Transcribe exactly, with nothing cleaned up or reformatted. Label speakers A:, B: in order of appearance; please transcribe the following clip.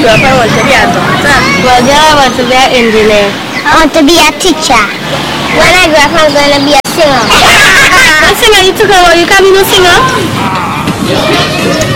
A: grow up, I want to be a doctor.
B: Well, girl, I want to be an engineer.
C: I want to be a teacher. When I grow up, I'm going to be a singer.
B: A singer? You took a while, you can be no singer?